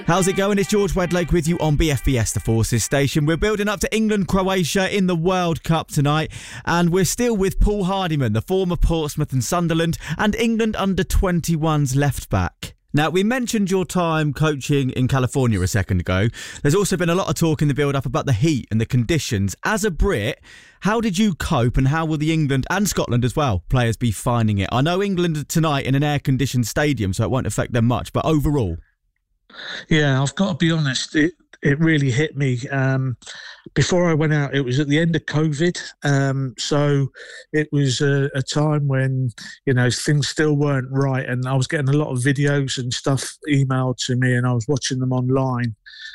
How's it going? It's George Wedlake with you on BFBS, the Forces station. We're building up to England-Croatia in the World Cup tonight, and we're still with Paul Hardiman, the former Portsmouth and Sunderland and England under-21s left-back. Now, we mentioned your time coaching in California a second ago. There's also been a lot of talk in the build-up about the heat and the conditions. As a Brit, how did you cope, and how will the England and Scotland as well players be finding it? I know England tonight in an air-conditioned stadium, so it won't affect them much, but overall... Yeah, I've got to be honest, it really hit me. Before I went out, it was at the end of COVID. So it was a time when, things still weren't right. And I was getting a lot of videos and stuff emailed to me, and I was watching them online.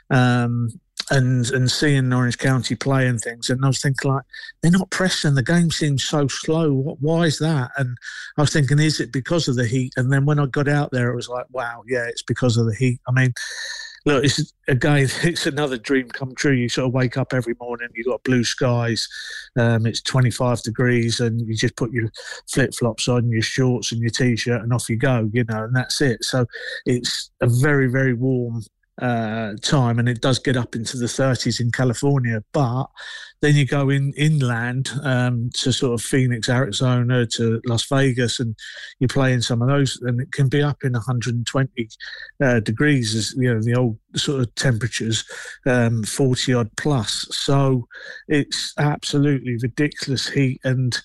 And seeing Orange County play and things, and I was thinking, like, they're not pressing. The game seems so slow. Why is that? And I was thinking, is it because of the heat? And then when I got out there, it was like, wow, yeah, it's because of the heat. I mean, look, it's another dream come true. You sort of wake up every morning, you've got blue skies, it's 25 degrees, and you just put your flip-flops on, your shorts and your T-shirt, and off you go, and that's it. So it's a very, very warm time, and it does get up into the 30s in California, but then you go inland to sort of Phoenix, Arizona, to Las Vegas, and you play in some of those, and it can be up in 120 degrees, as the old sort of temperatures, 40 odd plus. So it's absolutely ridiculous heat, and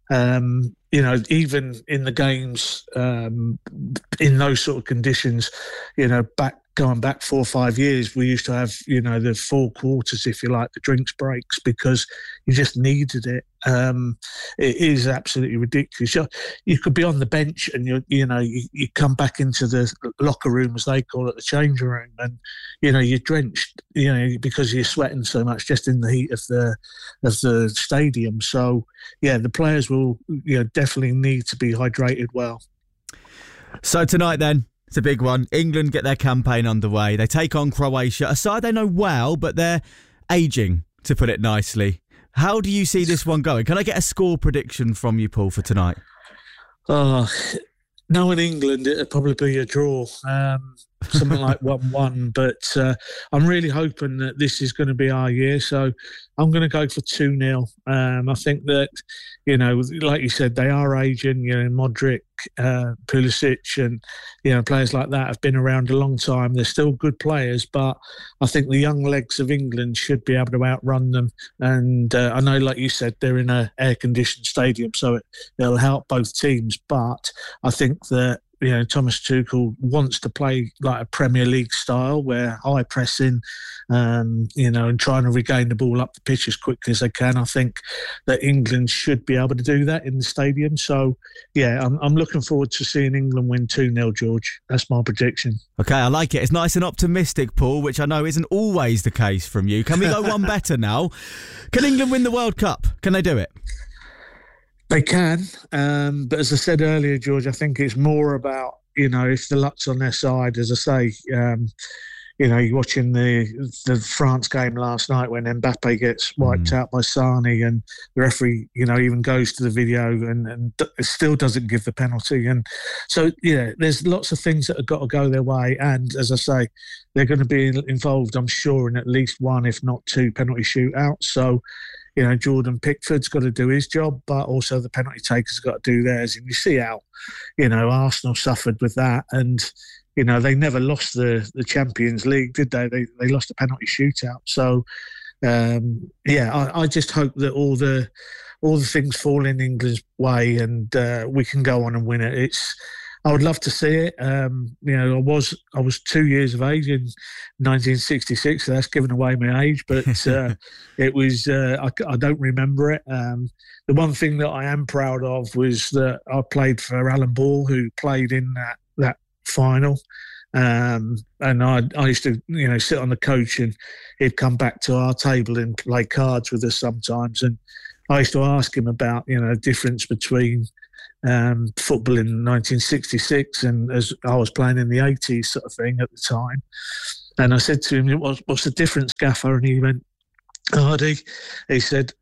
even in the games, in those sort of conditions, going back 4 or 5 years, we used to have, the 4 quarters, if you like, the drinks breaks, because you just needed it. It is absolutely ridiculous. You could be on the bench, and you come back into the locker room, as they call it, the changing room, and you're drenched, because you're sweating so much just in the heat of the stadium. So yeah, the players will definitely need to be hydrated well. So tonight then, it's a big one. England get their campaign underway. They take on Croatia, a side they know well, but they're ageing, to put it nicely. How do you see this one going? Can I get a score prediction from you, Paul, for tonight? Knowing England, it'll probably be a draw, something like 1-1. But I'm really hoping that this is going to be our year. So I'm going to go for 2-0. I think that, like you said, they are aging. Modric, Pulisic, and players like that have been around a long time. They're still good players, but I think the young legs of England should be able to outrun them. And I know, like you said, they're in an air-conditioned stadium, so it'll help both teams. But I think that Thomas Tuchel wants to play like a Premier League style, where high pressing, and trying to regain the ball up the pitch as quickly as they can. I think that England should be able to do that in the stadium. So, yeah, I'm looking forward to seeing England win 2-0, George. That's my prediction. Okay, I like it. It's nice and optimistic, Paul, which I know isn't always the case from you. Can we go one better now? Can England win the World Cup? Can they do it? They can, but as I said earlier, George, I think it's more about, if the luck's on their side. As I say, you're watching the France game last night when Mbappe gets wiped out by Sane, and the referee, even goes to the video and still doesn't give the penalty. And so, there's lots of things that have got to go their way. And as I say, they're going to be involved, I'm sure, in at least one, if not 2 penalty shootouts. So, Jordan Pickford's got to do his job, but also the penalty takers got to do theirs. And you see how, Arsenal suffered with that. And, they never lost the Champions League, did they? They lost a penalty shootout. So, I just hope that all the things fall in England's way, and we can go on and win it. I would love to see it. I was 2 years of age in 1966, so that's giving away my age. But it was I don't remember it. The one thing that I am proud of was that I played for Alan Ball, who played in that final. And I used to, sit on the coach, and he'd come back to our table and play cards with us sometimes. And I used to ask him about, the difference between football in 1966 and as I was playing in the 80s sort of thing at the time. And I said to him, what's the difference, Gaffer? And he went, Hardy, he said,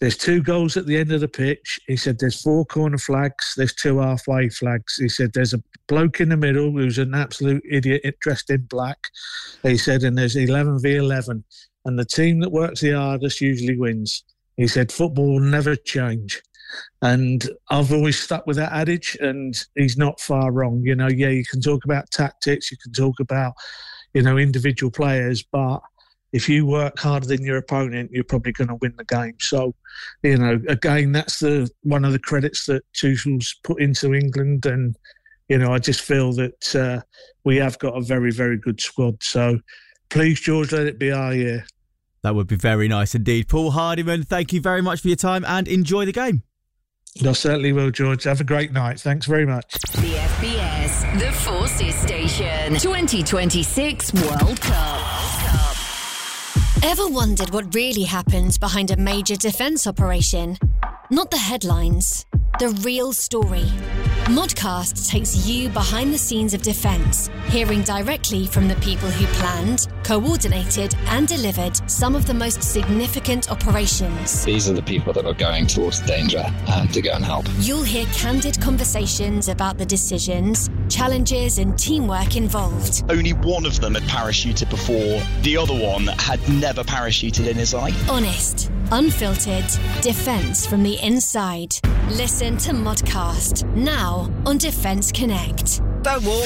there's 2 goals at the end of the pitch. He said there's 4 corner flags, there's 2 halfway flags. He said there's a bloke in the middle who's an absolute idiot dressed in black. He said, and there's 11v11, and the team that works the hardest usually wins. He said football will never change. And I've always stuck with that adage, and he's not far wrong. You can talk about tactics, you can talk about, individual players, but if you work harder than your opponent, you're probably going to win the game. So, again, that's one of the credits that Tuchel's put into England. And, I just feel that we have got a very, very good squad. So please, George, let it be our year. That would be very nice indeed. Paul Hardyman, thank you very much for your time and enjoy the game. I certainly will, George. Have a great night. Thanks very much. The FBS, the Forces Station, 2026 World Cup. Ever wondered what really happens behind a major defence operation? Not the headlines, the real story. Modcast takes you behind the scenes of defence, hearing directly from the people who planned, coordinated and delivered some of the most significant operations. These are the people that are going towards danger to go and help. You'll hear candid conversations about the decisions, challenges and teamwork involved. Only one of them had parachuted before. The other one had never parachuted in his life. Honest, unfiltered, defence from the inside. Listen to Modcast now on Defence Connect. Don't walk.